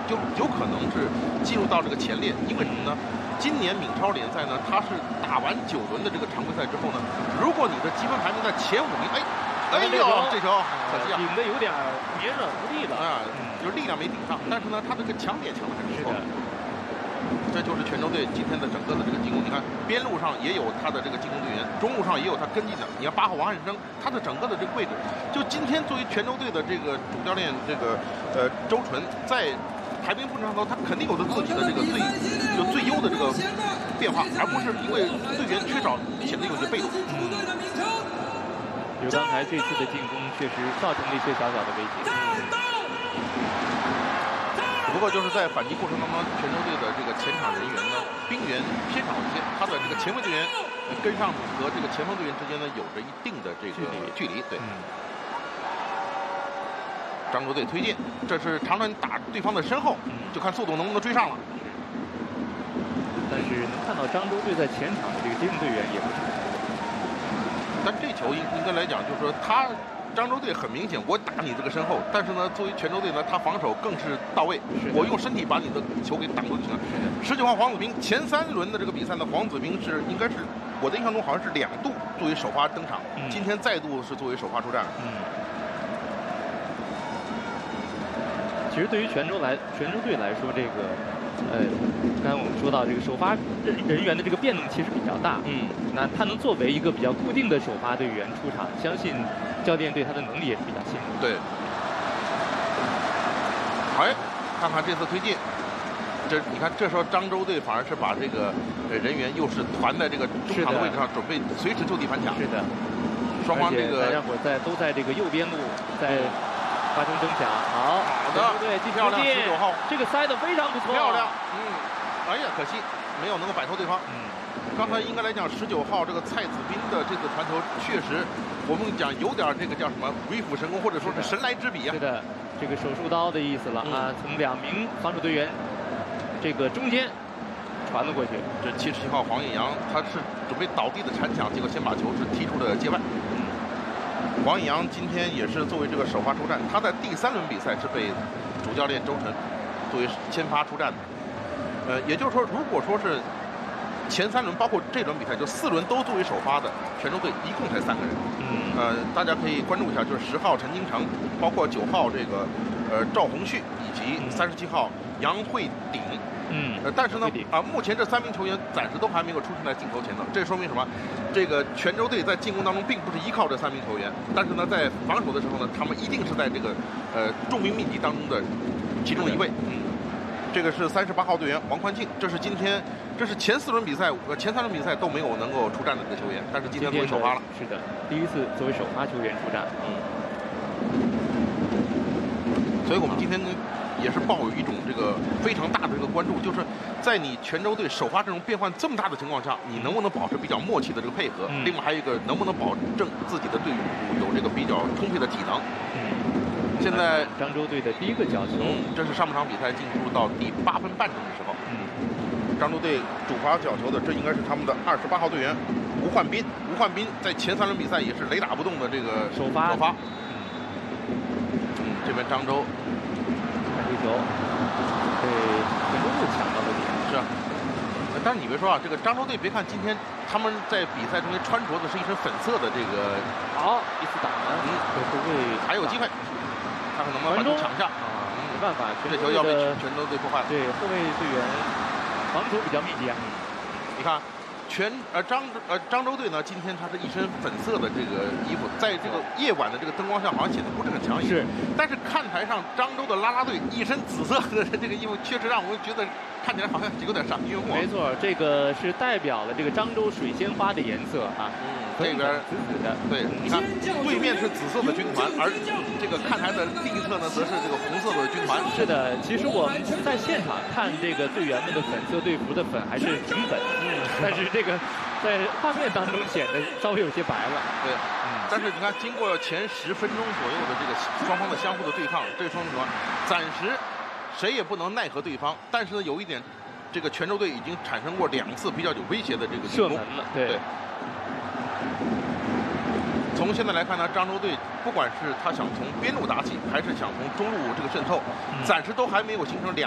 就有可能是进入到这个前列，因为什么呢？今年闽超联赛呢，它是打完9轮的这个常规赛之后呢，如果你的积分排名在前5名，哎呦，这球可惜啊， 顶的有点绵软无力了啊，就是力量没顶上，但是呢，他这个抢点抢的还是不错的。这就是泉州队今天的整个的这个进攻。你看边路上也有他的这个进攻队员，中路上也有他跟进的。你看8号王汉生，他的整个的这个位置，就今天作为泉州队的这个主教练这个周纯在排兵布阵上头，他肯定有着自己的这个最优的这个变化，而不是因为队员缺少显得有些被动。 就刚才这次的进攻确实造成了一些小小的威胁。 只不过就是在反击过程当中，泉州队的这个前场人员呢，兵员偏少一些，他的这个前卫队员跟上和这个前锋队员之间呢有着一定的这个距离。对。漳州队推进，这是长传打对方的身后，就看速度能不能追上了。 但是能看到漳州队在前场的这个接应队员也不错。 但这球应该来讲，就是说漳州队很明显，我打你这个身后，但是呢，作为泉州队呢，他防守更是到位。我用身体把你的球给挡住就行了。19号黄子斌，前3轮的这个比赛呢，黄子斌应该是我的印象中好像是2度作为首发登场，今天再度是作为首发出战。 其实对于泉州队来说，这个刚才我们说到这个首发人员的这个变动其实比较大。那他能作为一个比较固定的首发队员出场，相信教练对他的能力也是比较信任。 对。看看这次推进，你看这时候漳州队反而是把这个人员又是团在这个中场的位置上，准备随时就地反抢。 是的。 双方这个大家伙都在这个右边路在发生争抢。好的，对， 漂亮，19号， 这个塞的非常不错， 漂亮。哎呀，可惜没有能够摆脱对方。刚才应该来讲，19号这个蔡子斌的这次传球，确实我们讲有点这个叫什么鬼斧神工，或者说是神来之笔啊。 是的，这个手术刀的意思了啊，从2名防守队员这个中间传了过去。 这77号黄彦阳，他是准备倒地的铲抢，结果先把球是踢出了界外。黄彦阳今天也是作为这个首发出战，他在第3轮比赛是被主教练周晨作为先发出战的。也就是说，如果说是前3轮，包括这轮比赛，就4轮都作为首发的泉州队一共才3个人。大家可以关注一下，就是10号陈金城，包括9号这个赵宏旭，以及37号杨慧鼎。但是呢，目前这3名球员暂时都还没有出现在镜头前头，这说明什么？这个泉州队在进攻当中并不是依靠这3名球员，但是呢，在防守的时候呢，他们一定是在这个重兵密集当中的其中一位。这个是38号队员王宽庆，这是前4轮比赛前3轮比赛都没有能够出战的这个球员，但是今天作为首发了。 是的，第一次作为首发球员出战。 所以我们今天呢，也是抱有一种这个非常大的这个关注，就是在你泉州队首发阵容变换这么大的情况下，你能不能保持比较默契的这个配合？另外还有一个，能不能保证自己的队伍有这个比较充沛的体能？现在漳州队的第一个角球， 这是上半场比赛进入到第8分半钟的时候。漳州队主罚角球的，这应该是他们的28号队员吴焕斌。吴焕斌在前3轮比赛也是雷打不动的这个首发。这边漳州看这球被泉州队抢到了点。 是啊。但是你别说啊，这个漳州队别看今天他们在比赛中间穿着的是一身粉色的这个， 一次打门，后卫还有机会，看看能不能把球抢下。 没办法， 这球要被泉州队破坏了。 对，后卫队员防守比较密集啊。 你看，漳州队呢，今天他是一身粉色的这个衣服，在这个夜晚的这个灯光下，好像显得不是很抢眼。 是， 但是看台上漳州的啦啦队一身紫色的这个衣服，确实让我们觉得看起来好像有点赏心悦目。 没错，这个是代表了这个漳州水仙花的颜色啊。 这边紫的， 对，你看对面是紫色的军团，而这个看台的另一侧呢，则是这个红色的军团。 是的，其实我们在现场看这个队员们的粉色队服的粉还是挺粉，但是这个在画面当中显得稍微有些白了。 对，但是你看，经过前10分钟左右的这个双方的相互的对抗，这说明什么？暂时谁也不能奈何对方，但是呢，有一点，这个泉州队已经产生过2次比较有威胁的这个射门了。对。 从现在来看呢，漳州队不管是他想从边路打起，还是想从中路这个渗透，暂时都还没有形成2